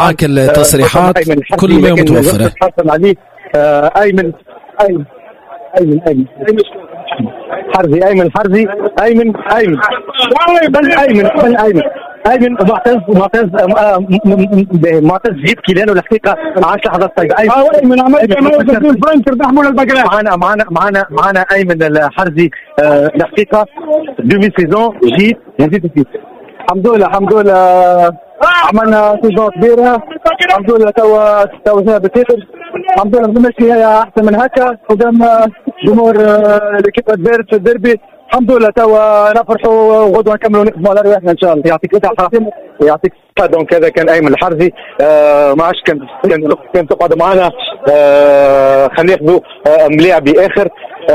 معك التصريحات كل ما متوفرة. عليه أيمن حرزي أيمن معتز جيب كيلانو الحقيقة 10 لحظات طيبة. أيمن عملت فرانكر تحمل البقرة. معنا أيمن الحرزي الحقيقة دومي سيزون جيت نزيد فيه. الحمد لله عملنا سيزون كبيرة. الحمد لله توا بتيتر. الحمد لله بنمشي هي أحسن من هكا قدام جمهور الكيب أدفيرس في الديربي. الحمد لله توا نفرحوا وغدوة نكملوا نخدموا على رواحنا إن شاء الله. يعطيك الصحة. دونك هذا كان أيمن الحرزي. ما عادش كان تقعد معنا. خلينا ناخذوا ملاعبي آخر.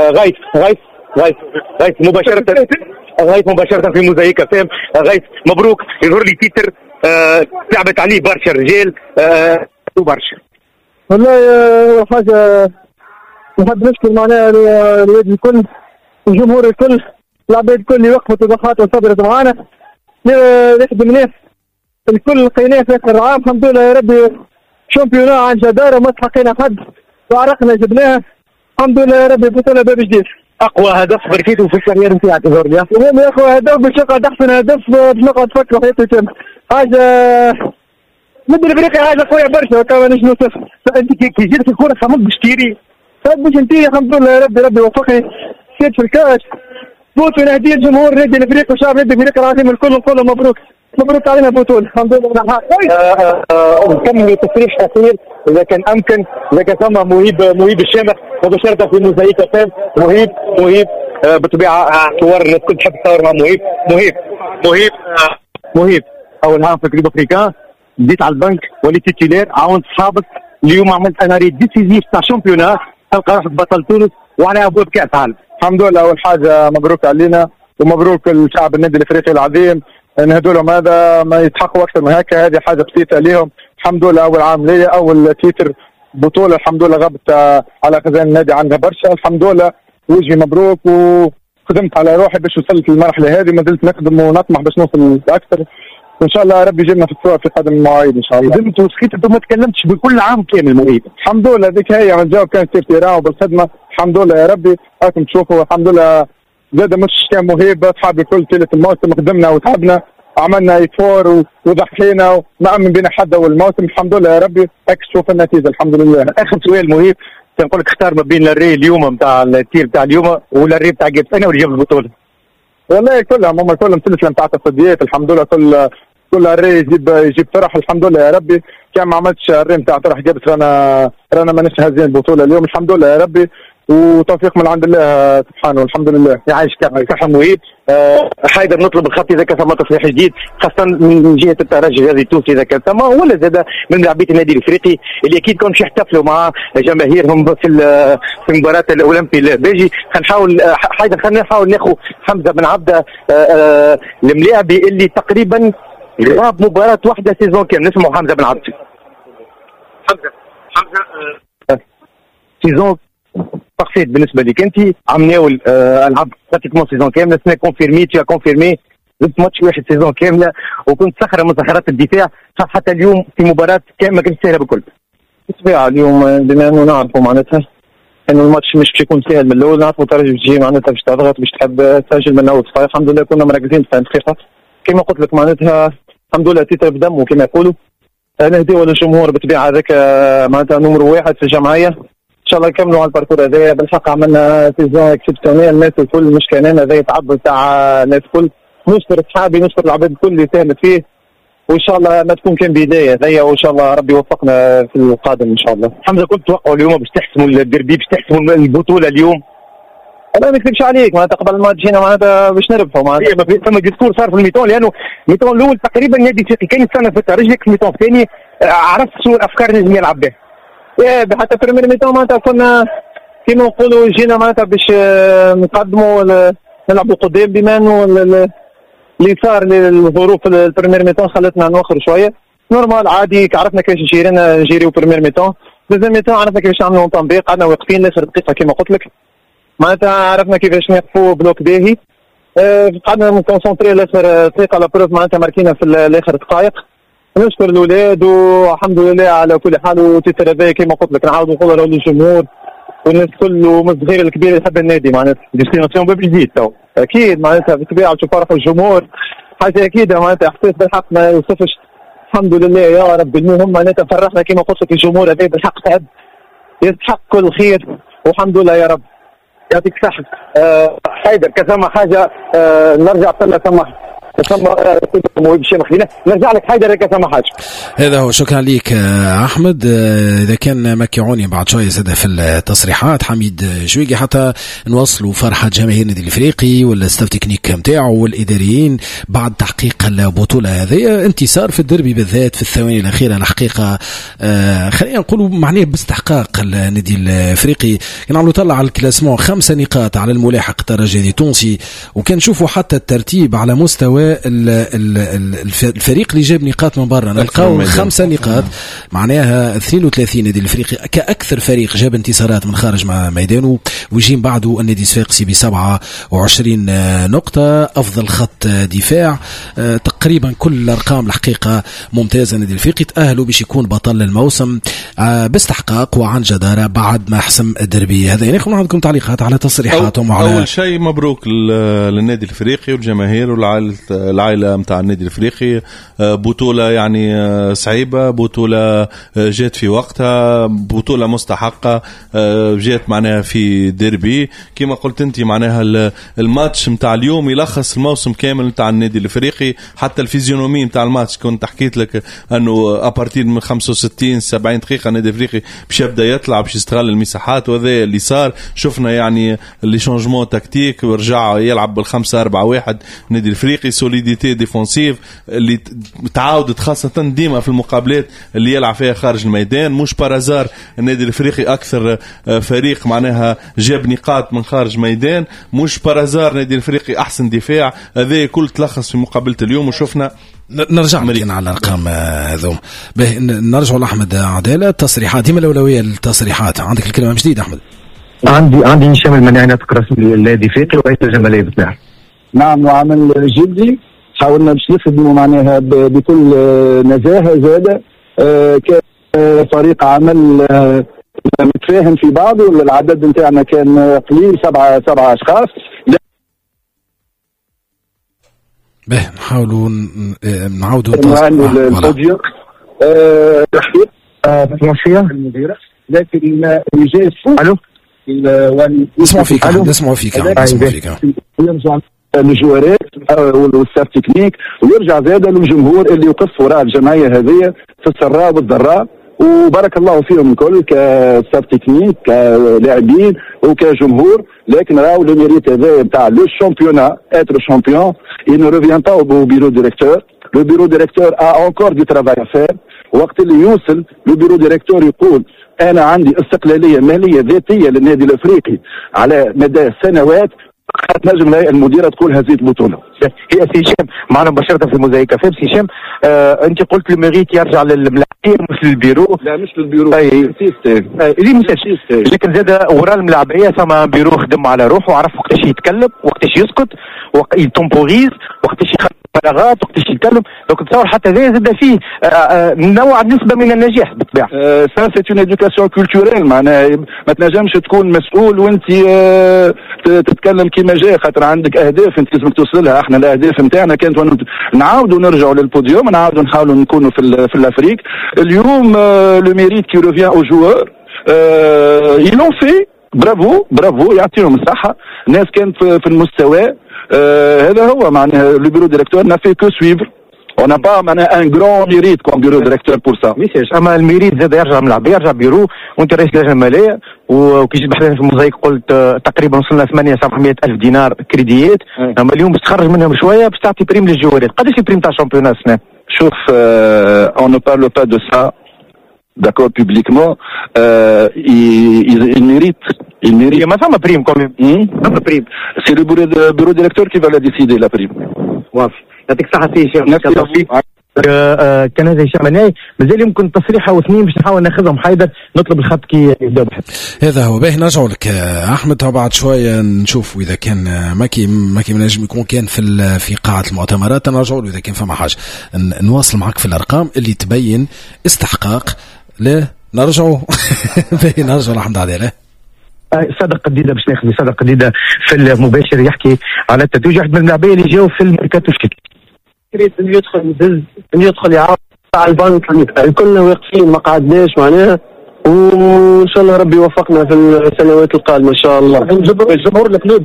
غيث مباشرة في موزايك فهم. غيث مبروك يظهر لي تيتر لعبت عليه برشا رجال برشا. والله حاجة نحب نشكر معناها الواد الكل الجمهور الكل العباد الكل اللي وقفت وضحات وصبرت معانا نخدم الكل لقيناه في اخر العام. الحمد لله يا ربي شامبيونا عن جدارة ما تحقينا حد وعرقنا جبناها. الحمد لله يا ربي بطولة باب جديد. اقوى هدف بركيته في الكارير نتاعك تظهر لي. المهم يا اخوة هدف باش نقعد احسن هدف باش نقعد نفكر حياتي كامل. حاجة مد الافريقيا حاجة قوية برشا وكما نجم نوصف. انت كي جيت الكورة خممت باش تيري. باش نتيري الحمد لله يا ربي وفقني سيت في الكاس. بوت ونهدي الجمهور نادي الافريقيا وشعب نادي الافريقيا العظيم الكل نقول مبروك علينا بطولة. الحمد لله. نكمل تصريح اخير اذا كان امكن. اذا كان ثم مهيب الشامخ مباشرة في موزايك فهم. مهيب بالطبيعة صور الناس كل تحب تصور مع مهيب اول عام في كريب افريكان. بديت على البنك وليت تيتيلير عاونت صحابك. اليوم عملت انا ريت ديسيزيف تاع شامبيونات تلقى روحك بطل تونس وعلى ابواب كاس عالم. الحمد لله اول حاجه مبروك علينا ومبروك الشعب النادي الافريقي العظيم. نهدوا لهم هذا ما يتحققوا اكثر من هكا. هذه حاجه بسيطه ليهم. الحمد لله اول عام ليا اول تيتر بطوله. الحمد لله غبت على خزان النادي عندها برشا. الحمد لله وجهي مبروك وخدمت على روحي باش وصلت للمرحله هذه. ما زلت نخدم ونطمح باش نوصل اكثر وان شاء الله ربي يجينا في السوق في قدم المواعيد ان شاء الله. خدمت وسكت وما تكلمتش بكل عام كامل مهيب. الحمد لله ذيك هي الجو كان كثير تيران وبالخدمه. الحمد لله يا ربي راكم تشوفوا. الحمد لله زاد مش كان مهيب اصحابي الكل ثالث الموسم خدمنا وتعبنا عملنا ايفور وضحينا وما امن بينا حد اول الموسم. الحمد لله يا ربي هيك تشوف النتيجه. الحمد لله. اخر سؤال مهيب تنقول لك اختار ما بين الري اليوم نتاع التير نتاع اليوم ولا الري نتاع جيبس انا واللي جاب البطوله؟ والله كلهم هم كلهم سلسله نتاع تصديات. الحمد لله كل الري يجيب طرح. الحمد لله يا ربي كان ما عملتش الري نتاع طرح جيبس رانا ماناش هازين البطوله اليوم. الحمد لله يا ربي وتوفيق من عند الله سبحانه. والحمد لله. يعيشك صحة مهيب. حيدر نطلب الخط اذا كان ثم تصريح جديد خاصه من جهه الترجي هذه التونسي اذا كان ثم ولا زاد من لاعبيه النادي الافريقي اللي اكيد كانوا يحتفلوا مع جماهيرهم في مباراه الاولمبي الباجي. حيدر خلينا نحاول ناخذ حمزه بن عبده الملاعبي اللي تقريبا غاب مباراه واحده سيزون كامل. نسمعوا حمزه بن عبده. حمزه سيزون بارفيت بالنسبه لك انت. عملناو العب براتيكمون سيزون كامله. سنا كونفيرمي تي كونفيرمي زدت ماتش واحد سيزون كامله وكنت صخره من صخرات الدفاع. حتى اليوم في مباراه ما كانتش سهله بكل. بالطبيعه اليوم بما انه نعرفوا معناتها انه الماتش مش باش يكون سهل من الاول. نعرفوا الترجي تجي معناتها باش تضغط باش تحب تسجل من اول صفايح. الحمد لله كنا مركزين في الدقيقه كما قلت لك معناتها. الحمد لله تيتر بدم وكما يقولوا. نهديو للجمهور بالطبيعه هذاك معناتها نمرو واحد في الجمعيه. ان شاء الله نكملوا على الباركور هذايا. بالحق عملنا سيزون اكسبسيونيل. الناس الكل مش كان انا هذا تعب تاع الناس الكل. نشكر اصحابي نشكر العباد الكل اللي ساهمت فيه وان شاء الله ما تكون كان بدايه هذيا وان شاء الله ربي يوفقنا في القادم ان شاء الله. حمزه كنت توقعوا اليوم باش تحسموا الدربي باش تحسموا البطوله اليوم؟ انا ما نكذبش عليك معناتها قبل ما جينا معناتها باش نربحوا معناتها. ثم ديسكور صار في الميتون لانه الميتون الاول تقريبا نادي الافريقي كان يستنى في رجلك. في الميتون الثاني عرفت شنو الافكار اللي نجم يلعب بها. حتى في الميتون معناتها كنا كيما نقولوا جينا معناتها باش نقدموا نلعبوا قدام بما انه اللي صار للظروف البريمير ميتون خلتنا نوخر شويه. نورمال عادي عرفنا كيفاش نجيريو بريمير ميتون. دوزيام ميتون عرفنا كيفاش نعملوا تنبيق. قعدنا واقفين لاخر دقيقه كما قلت لك معناتها عرفنا كيفاش نوقفوا بلوك باهي. قعدنا نكونسونطري لاخر دقيقه لابروف معناتها ماركينا في الاخر دقائق. نشكر الاولاد والحمد لله على كل حال. وتتربى كما قلت لك نعاود نقولها للجمهور والناس كله من الصغير الكبير يحب النادي معناتها ديستيناسيون باب جديد. تو اكيد معناتها بالطبيعه تشوف فرح الجمهور حاجه اكيده معناتها احساس بالحق ما يوصفش. الحمد لله يا رب. المهم معناتها فرحنا كما قلت لك الجمهور هذا بالحق تعب يستحق كل خير والحمد لله يا رب. يعطيك الصحة. حيدر كثما حاجة نرجع نرجع لك حيدر كثما حاجة. هذا هو. شكرا لك أحمد. إذا كان مكيعوني بعد شوية زاد في التصريحات حميد شويقي حتى نوصلوا فرحة جماهير النادي الإفريقي والستاف تكنيك متاعه والإداريين بعد تحقيق البطولة هذه. انتصار في الدربي بالذات في الثواني الأخيرة الحقيقة خلينا نقولوا معناه باستحقاق النادي الإفريقي. كان عملوا طلع على الكلاسمون 5 نقاط على الملاحق الترجي التونسي وكان نشوفوا حتى الترتيب على مستوى الفريق اللي جاب نقاط من برا نلقاو 5 نقاط معناها 32 نادي الافريقي كاكثر فريق جاب انتصارات من خارج ميدانه ويجي بعده النادي الصفاقسي ب 27 نقطة. افضل خط دفاع تقريبا كل الارقام الحقيقة ممتازة. النادي الافريقي تأهلوا باش يكون بطل الموسم باستحقاق وعن جدارة بعد ما حسم الدربي هذا. يعني خلونا عندكم تعليقات على تصريحاتهم. اول شيء مبروك للنادي الافريقي والجماهير العائلة متاع النادي الافريقي. بطولة يعني صعيبة، بطولة جات في وقتها، بطولة مستحقة جات معناها في ديربي كما قلت انت. معناها الماتش متاع اليوم يلخص الموسم كامل متاع النادي الافريقي. حتى الفيزيونومي متاع الماتش كنت حكيت لك انه ابارتير من 65 70 دقيقة النادي الافريقي باش يبدا يطلع باش يستغل المساحات وهذا اللي صار. شفنا يعني لي شونجمون تكتيك ورجع يلعب بال5-4-1 النادي الافريقي. سوليديتي ديفونسيف اللي تعاودت خاصة ديما في المقابلات اللي يلعب فيها خارج الميدان. مش بارازار النادي الافريقي اكثر فريق معناها جاب نقاط من خارج ميدان. مش بارازار النادي الافريقي احسن دفاع. هذا كل تلخص في مقابلة اليوم. وشفنا نرجع مرينا على الارقام هذوم. نرجع لاحمد عدالة. تصريحات ديما الاولويه للتصريحات. عندك الكلمه من جديد احمد. عندي هشام المناعي ناطق رسمي النادي الافريقي ورئيس الجماليه بتاعه. نعم وعمل جدي حاولنا باش نخدموا معناها بكل نزاهه زاده. كفريق عمل متفاهم في بعضه. العدد نتاعنا كان قليل 7 أشخاص. نحاولوا نعاودوا البوديوم تحقيق المديره لكن الرجال الو نسمعوا فيك يرجع للجوارات والستاف تكنيك ويرجع زاده للجمهور اللي يوقف وراء الجمعيه هذه في السراء والضراء. وبارك الله فيهم الكل كستاف تكنيك كلاعبين وكجمهور. لكن راهو لو ميريت هذا نتاع لو شامبيونا اتر شامبيون il ne revient pas au bureau directeur. Le bureau directeur a encore du travail à faire. وقت اللي يوصل لو بيرو ديريكتور يقول انا عندي استقلاليه ماليه ذاتيه للنادي الافريقي على مدى سنوات نجم المديره تقول هذه البطوله. هي سي هشام معنا مباشره في الموزايكا. فهم سي هشام انت قلت الميريت يرجع للملاعبيه مش للبيرو. لا مش للبيرو اللي مش لكن زاد وراء الملاعبيه ثم بيرو خدم على روحه وعرف وقتاش يتكلم وقتاش يسكت وقت يتومبوريز وقتاش يخرج فراغات وقتاش يتكلم. دونك تصور حتى ذا زاد فيه نوع نسبه من النجاح بالطبيعه. سا سي اون ادوكاسيون كولتوريل. معناها ما تنجمش تكون مسؤول وانت تتكلم كيما جاي خاطر عندك اهداف انت لازم توصلها. احنا الاهداف نتاعنا كانت نعاودوا نرجعوا للبوديوم نعاودوا نحاولوا نكونوا في الافريق. اليوم لو ميريت كي روفيان او جوور يلون في برافو يعطيهم الصحه. الناس كانت في المستوى هذا هو معناها لو بيرو ديريكتور n'a fait que suivre. On n'a pas معناها un grand mérite comme bureau directeur pour ça. اما الميريت زاد يرجع ملعب يرجع بيرو وانت رئيس اللجنه الماليه وكي جيت بحثنا في الموزايك قلت تقريبا وصلنا 800-700 الف دينار كريديات. اما اليوم باش تخرج منهم شويه باش تعطي بريم للجوارات. قداش البريم تاع الشامبيونات السنه؟ شوف on ne parle pas de ça d'accord publiquement. Il mérite. ما ثم بريم كومي. ثم بريم. C'est le bureau directeur qui va la décider la prime. واضح. يعطيك الصحة سي هشام. كان هذا هشام الناي مازال يمكن تصريحه واثنين باش نحاول ناخذهم حيدر نطلب الخط كي يبدا بحث. هذا هو باهي. نرجعوا لك احمد بعد شويه نشوفوا اذا كان ماكي نجم يكون كان في قاعه المؤتمرات. نرجعوا له اذا كان فما حاجه نواصل معك في الارقام اللي تبين استحقاق. لا نرجعوا باهي نرجعوا لحمد عداله. صدق قديده باش ناخذ صدق قديده في المباشر يحكي على التتويج. واحد من اللاعبين اللي جاوا في الميركاتو كريت اللي يدخل يعاود على البنك كلنا واقفين ما قعدناش معناها، وان شاء الله ربي يوفقنا في السنوات القادمه ان شاء الله. جمهور الكلوب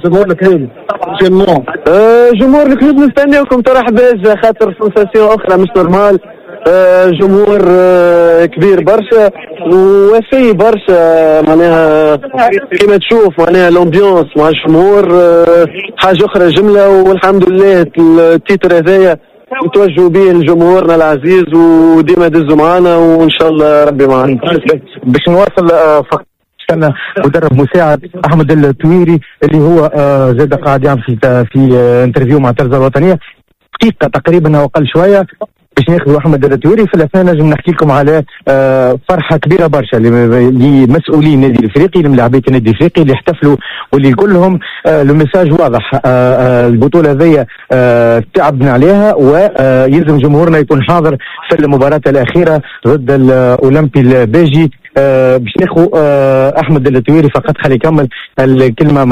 جمهور الكلوب نستناوكم ترحب باز خاطر سنساسيون اخرى مش نورمال. جمهور كبير برشا ووفي برشا معناها كما تشوف معناها الامبيونس مع الجمهور حاجه اخرى جمله. والحمد لله التيتر هذايا نتوجهوا به لجمهورنا العزيز وديما دزوا معنا وان شاء الله ربي معنا. باش نواصل استنى مدرب مساعد احمد التويري اللي هو زاد قاعد يعمل في انترفيو مع التلفزه الوطنيه دقيقه تقريبا او اقل شويه باش ناخذوا احمد التويري. في الاثناء نجم نحكي لكم على فرحه كبيره برشا لمسؤولين النادي الافريقي لملاعبيه النادي الافريقي اللي احتفلوا واللي كلهم الميساج واضح. البطوله هذه تعبنا عليها ويلزم جمهورنا يكون حاضر في المباراه الاخيره ضد الاولمبي الباجي. باش ناخذ احمد التويري فقط خلي يكمل الكلمه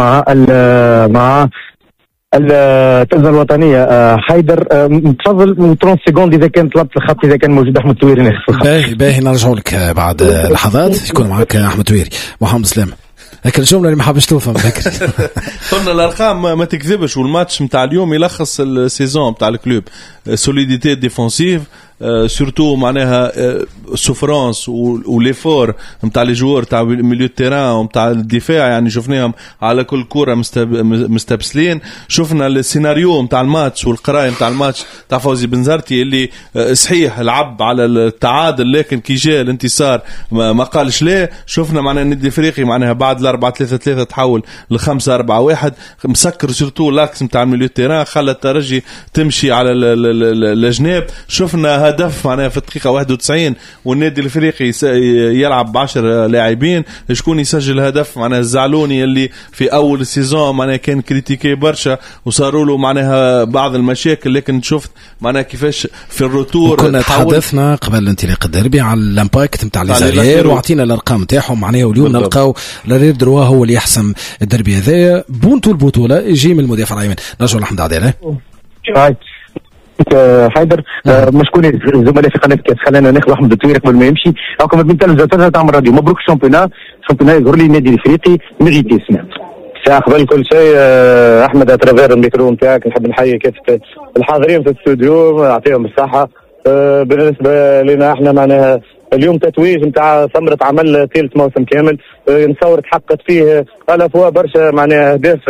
مع التلفزة الوطنية. حيدر تفضل 30 سكوند إذا كان طلبت الخط إذا كان موجود أحمد تويري. باهي نرجعوا لك بعد لحظات يكون معك أحمد تويري. محمد سلام هيك الجملة اللي ما حابش توفهم ذكر. قلنا الأرقام ما تكذبش والماتش متاع اليوم يلخص السيزون متاع الكلوب. سوليديتي ديفونسيف سورتو معناها سوفرانس وليفور نتاع لي جوار تاع ميليو تيران ونتاع الدفاع يعني شفناهم على كل كره مستبسلين. شفنا السيناريو نتاع الماتش والقرايه نتاع الماتش تاع فوزي بنزرتي اللي صحيح لعب على التعادل لكن كي جاء الانتصار ما قالش لا. شفنا معناها النادي الافريقي معناها بعد 4-3-3 تحول ل5-4-1 مسكر سورتو لاكس نتاع ميليو تيران خلى الترجي تمشي على الجناب. شفنا هدف معناها في الدقيقة 91 والنادي الافريقي يلعب ب10 لاعبين. شكون يسجل هدف معناها الزعلوني اللي في اول السيزون معناها كان كريتيكي برشا وصاروا له معناها بعض المشاكل لكن شفت معناها كيفاش في الروتور. كنا تحدثنا قبل انطلاق الدربي على الامباكت نتاع ليزاريير وعطينا الارقام نتاعهم معناها واليوم نلقاو لارير دروا هو اللي يحسم الدربي هذايا بونتو البطولة يجي من المدافع الايمن. نرجعوا لحمد عداله. حيدر مشكورين الزملاء في قناه كاس خلينا ناخذ احمد التويري قبل ما يمشي. راكم بين تلفزه تعمل راديو مبروك الشامبيونات يظهر لي النادي الافريقي ميريتي سنه. قبل كل شيء احمد اترافير الميكرو نتاعك نحب نحيي كافه الحاضرين في الاستوديو نعطيهم الصحه. بالنسبه لنا احنا معناها اليوم تتويج نتاع ثمرة عمل ثالث موسم كامل نتصور تحققت فيه الافوا برشا معناها اهداف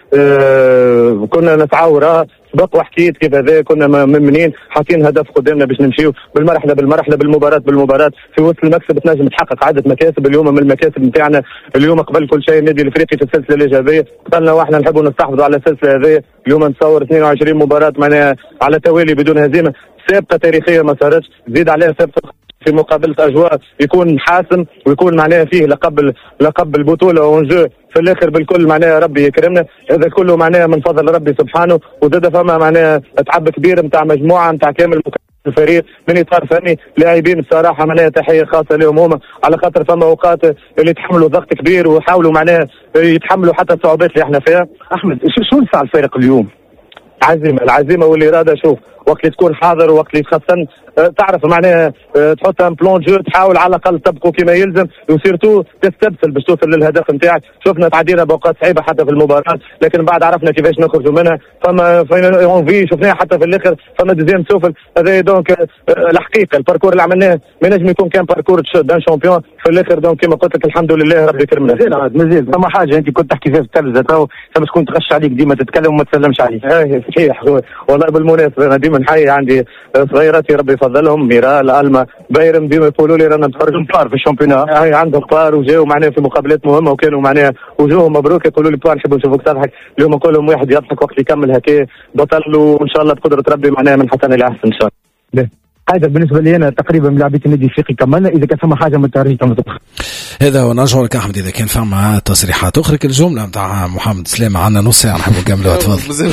كنا نسعى وراها. سبق وحكيت كيف هذا كنا ممنين حاطين هدف قدامنا باش نمشيو بالمرحله بالمباراه في وسط المكسب تنجم تحقق عدد مكاسب. اليوم من المكاسب نتاعنا اليوم قبل كل شيء النادي الافريقي في السلسله الايجابيه قلنا واحنا نحبوا نستحفظوا على السلسله هذه. اليوم نتصور 22 مباراه معناها على توالي بدون هزيمه سابقه تاريخيه ما صارتش زيد عليها سابقه في مقابله اجواء يكون حاسم ويكون معناها فيه لقب البطوله ونجو في الاخر بالكل معناها ربي يكرمنا. هذا كله معناها من فضل ربي سبحانه وزاد فما معناها تعب كبير نتاع مجموعه نتاع كامل الفريق من اطار فني لاعبين بصراحه معناها تحيه خاصه لهم هما على خاطر فما اوقات اللي يتحملوا ضغط كبير ويحاولوا معناها يتحملوا حتى الصعوبات اللي احنا فيها. احمد شو نفع الفريق اليوم؟ العزيمه والاراده. شوف وقت اللي تكون حاضر ووقت اللي تخسن تعرف معناها تحط ان بلان جو تحاول على الاقل تبقوا كما يلزم وسيرتو تستبسل باش توصل للهدف نتاعك. شفنا تعدينا باوقات صعيبه حتى في المباراه لكن بعد عرفنا كيفاش نخرجوا منها. فما اونفي شفناها حتى في الاخر فما ديزيام سوفل هذا دونك الحقيقه الباركور اللي عملناه ما نجم يكون كان باركور دان شامبيون في الاخر دونك كما قلت لك الحمد لله ربي يكرمنا. مازال فما حاجه انت كنت تحكي فيها في التلفزه تو فما شكون تغش عليك ديما تتكلم وما تسلمش عليه. صحيح والله بالمناسبه انا ديما نحيي عندي صغيراتي ربي يفضلهم ميرال الما بايرم ديما يقولوا لي رانا نتفرجوا بار في الشامبيونات. عندهم بار وجاوا معناها في مقابلات مهمه وكانوا معناها وجوههم مبروك يقولوا لي بار نحبوا نشوفوك تضحك. اليوم كلهم واحد يضحك وقت يكمل هكا بطل وان شاء الله بقدره ربي معناها من حسن الى احسن ان شاء الله. هذا بالنسبه لي انا تقريبا من لاعبين النادي الافريقي كملنا. اذا كان فما حاجه من التاريخ هذا ونرجع لك احمد. اذا كان فما تصريحات اخرى الجمله نتاع محمد سلامه عندنا نص ساعه نحب نكملوها. تفضل.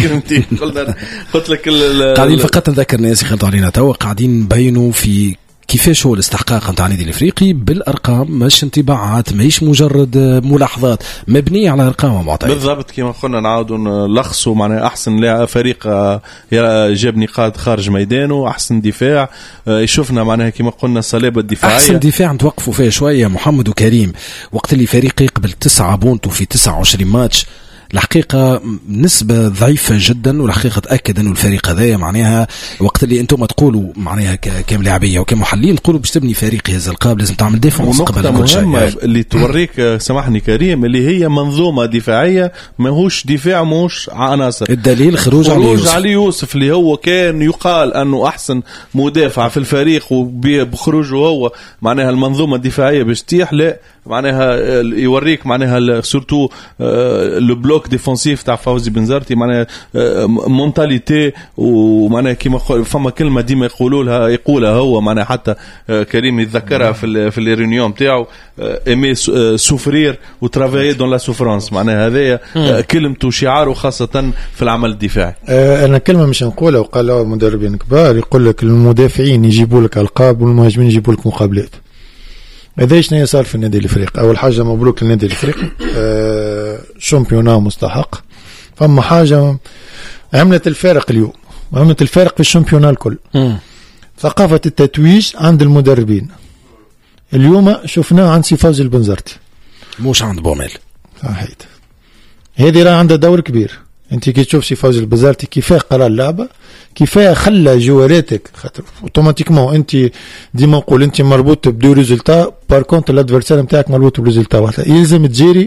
قلت لك قاعدين فقط نذكر الناس يخلطوا علينا توا قاعدين نبينوا في كيفاش هو الاستحقاق نتاع النادي الافريقي بالارقام، مش انطباعات، ماهيش مجرد ملاحظات مبنيه على ارقام ومعطيات. بالضبط كما قلنا نعاودوا نلخصوا معناها احسن لاعب فريق جاب نقاط خارج ميدانه، احسن دفاع شفنا معناها كما قلنا الصلابه الدفاعيه، احسن دفاع نتوقفوا فيه شويه محمد وكريم. وقت اللي فريق يقبل 9 بونتو في 29 ماتش الحقيقة نسبة ضعيفة جدا، والحقيقة تأكد أنه الفريق هذايا معناها وقت اللي أنتم تقولوا معناها كملاعبية وكمحللين تقولوا باش تبني فريق يهز القاب لازم تعمل ديفنس قبل كل شيء. اللي توريك سامحني كريم اللي هي منظومة دفاعية، ماهوش دفاع ماهوش عناصر. الدليل خروج علي يوسف اللي هو كان يقال أنه أحسن مدافع في الفريق، وبخروجه هو معناها المنظومة الدفاعية باش تيح لا معناها يوريك معناها سورتو البلوك ديفنسيف تاع فوزي بنزرتي معناها مونتاليتي، ومعناها كيما فما كلمه ديما يقولها هو معناها حتى كريم يتذكرها في الريونيون تاعو، ايمي سوفرير وترافايي دون لا سوفرانس، معناها هذايا كلمته شعاره خاصه في العمل الدفاعي. انا كلمه مش نقولها وقالها مدربين كبار، يقول لك المدافعين يجيبوا لك القاب والمهاجمين يجيبوا لك مقابلات. هذا شنو صار في النادي الافريقي؟ اول حاجه مبروك للنادي الافريقي، شامبيونا مستحق. فما حاجه عملت الفارق اليوم، عملت الفارق في الشامبيونا الكل، ثقافه التتويج عند المدربين. اليوم شفناه عند سي فوزي البنزرتي مش عند بوميل صحيح. هذه راه عندها دور كبير. انت كي تشوف سي فوزي البنزرتي كيفاه قرا اللعبه، كيفاه خلى جواراتك خاطر اوتوماتيكمون انت ديما نقول انت مربوط بدو ريزولتا، بار كونت الادفيرسير نتاعك مربوط بريزولتا واحد، يلزم تجيري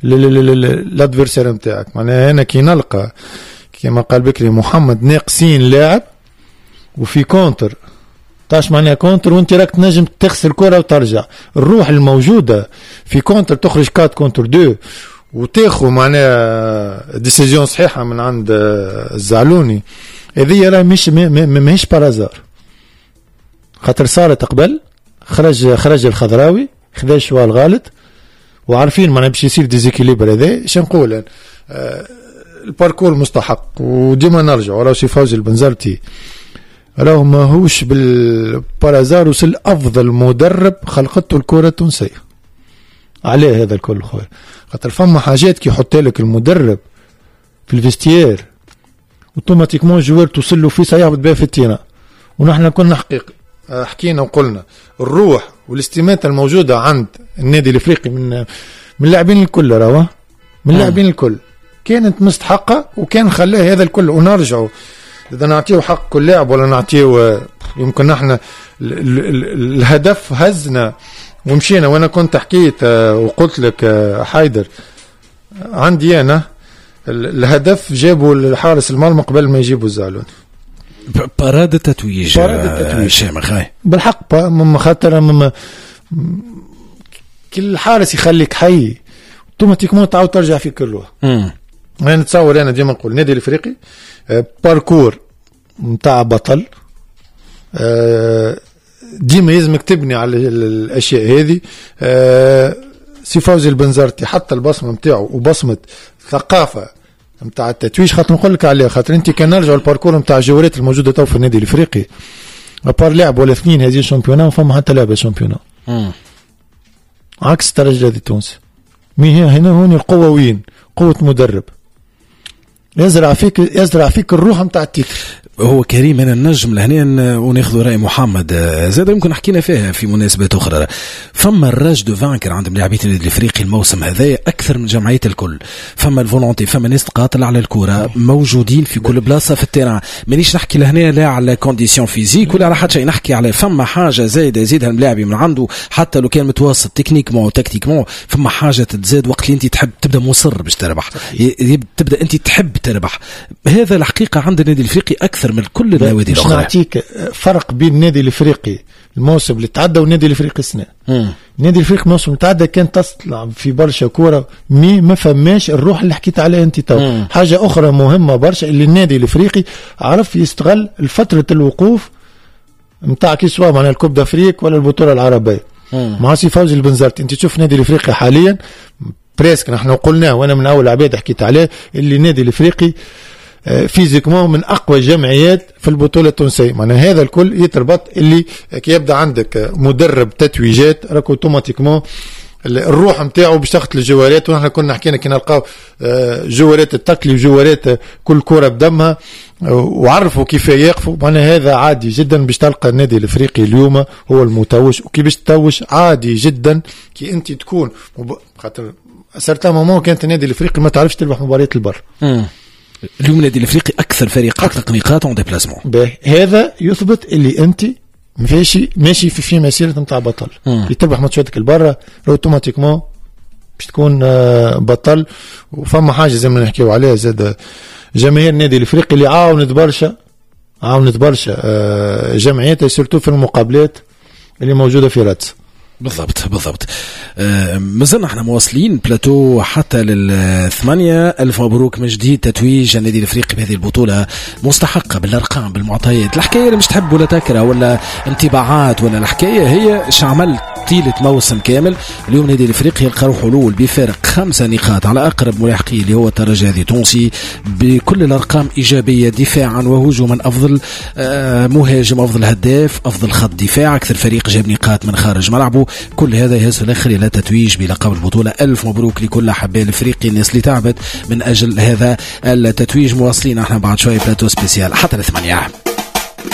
الادفيرسير نتاعك. معناها انا كي نلقى كما قال بكري محمد ناقصين لاعب وفي كونتر تاش معناها كونتر وانت راك تنجم تخسر كره وترجع، الروح الموجوده في كونتر تخرج 4 كونتر 2 وتاخذ معناها ديسيزيون صحيحه من عند الزعلوني. هذه راه مش ماهيش بارازار، خاطر صارت قبل خرج الخضراوي خذا شوال الغالط وعارفين ما باش يصير ديزيكيليبر. هذا اش نقول الباركور مستحق. وديما نرجع راه سي فوزي البنزرتي راه ماهوش بالبارازار، وصل افضل مدرب خلقته الكره التونسيه. عليه هذا الكل خويا، خاطر فما حاجات كي يحط لك المدرب في الفيستير اوتوماتيكمون جوار توصل له في سيهبط بها في التينا. ونحن كنا حكينا وقلنا الروح والاستماتة الموجودة عند النادي الافريقي من اللاعبين الكل، راهو من اللاعبين الكل كانت مستحقة، وكان خلاه هذا الكل. ونرجعوا اذا نعطيه حق كل لاعب ولا نعطيه، يمكن نحن الهدف هزنا ومشينا. وانا كنت حكيت وقلت لك حيدر عندي انا الهدف جابوا الحارس المرمى قبل ما يجيبوا الزعلوني. باراد التتويج شامخ بالحق من خاطر كل حارس يخليك حي اوتوماتيكمون تعاود ترجع في كلها. انا نتصور انا ديما نقول النادي الافريقي باركور نتاع بطل، ديما يلزمك تبني على الاشياء هذه. سي فوزي البنزرتي حتى البصمه نتاعو وبصمه ثقافه نتاع التتويج، خاطر نقول لك عليها، خاطر انت كان نرجعوا الباركور نتاع الجوارات الموجوده تو في النادي الافريقي ابار لاعب ولا اثنين هذه الشامبيونا وفما حتى لاعب الشامبيونا عكس الترجي الذي التونسي. مي هي هنا هون القوه وين؟ قوه مدرب يزرع فيك الروح نتاع التيتر. هو كريم أنا النجم لهنا وناخذ رأي محمد زاد يمكن حكينا فيها في مناسبات أخرى. فما الراج دو فانكر عند لاعبين النادي الافريقي الموسم هذا اكثر من جمعيه الكل. فما الفولونتي، فما ناس تقاتل على الكره موجودين في كل بلاصه في التيران. مانيش نحكي لهنا لا على كونديسيون فيزيك ولا على حتى شيء، نحكي على فما حاجه زايده يزيدها الملاعبي من عنده حتى لو كان متوسط تكنيكمون وتكتيكمون. فما حاجه تتزاد وقت اللي انت تحب تبدا مصر باش تربح، تبدا انت تحب تربح. هذا الحقيقه عند النادي الافريقي اكثر من كل النوادي الاخرى. نعطيك فرق بين النادي الافريقي الموسم اللي تعدى والنادي الافريقي السنه. النادي الافريقي الموسم اللي تعدى كان تطلع في برشا كوره ما فماش الروح اللي حكيت عليها انت تو. حاجه اخرى مهمه برشا اللي النادي الافريقي عرف يستغل فتره الوقوف نتاع كي سوا معناها الكوب دافريك ولا البطوله العربيه مع سي فوزي البنزرتي. انت تشوف نادي الافريقي حاليا بريسك نحن قلنا وانا من اول عباد حكيت عليه اللي النادي الافريقي فيزيكمون من اقوى جمعيات في البطوله التونسيه. معناها هذا الكل يتربط اللي كي يبدا عندك مدرب تتويجات راك اوتوماتيكمون الروح نتاعو باش تاخذ الجوارات. ونحن كنا حكينا كي نلقاو جوارات التقلي وجوارات كل كره بدمها وعرفوا كيف يقفوا. معناها هذا عادي جدا باش تلقى النادي الافريقي اليوم هو المتوج. وكي باش تتوج عادي جدا كي انت تكون خاطر سرتا مومون كانت النادي الافريقي ما تعرفش تربح مباريات البر. اليوم النادي الافريقي اكثر فريق حقق نقاط اون ديبلاسمون. هذا يثبت اللي انت ماشي في مسيره نتاع بطل. كي تربح ماتشاتك البرة اوتوماتيكمون باش تكون بطل. وفما حاجه زي ما نحكيو عليها زاد جماهير النادي الافريقي اللي عاونت برشا جمعيات سورتو في المقابلات اللي موجوده في رادس. بالضبط. مازلنا احنا مواصلين بلاتو حتى للثمانية. ألف مبروك من جديد تتويج النادي الافريقي بهذه البطولة مستحقة بالارقام بالمعطيات. الحكاية اللي مش تحب ولا تكره ولا انطباعات ولا الحكاية هي شعمل طيلة موسم كامل. اليوم النادي الافريقي يلقى روحه حلول بفارق 5 نقاط على اقرب ملاحقيه اللي هو الترجي التونسي بكل الارقام ايجابية دفاعا وهجوما. افضل مهاجم، افضل هداف، افضل خط دفاع، اكثر فريق جاب نقاط من خارج ملعبه. كل هذا يهز في الاخر الى تتويج بلقب البطوله. الف مبروك لكل احباء الافريقي الناس اللي تعبت من اجل هذا التتويج. مواصلين احنا بعد شويه بلاتو سبيسيال حتى ل8.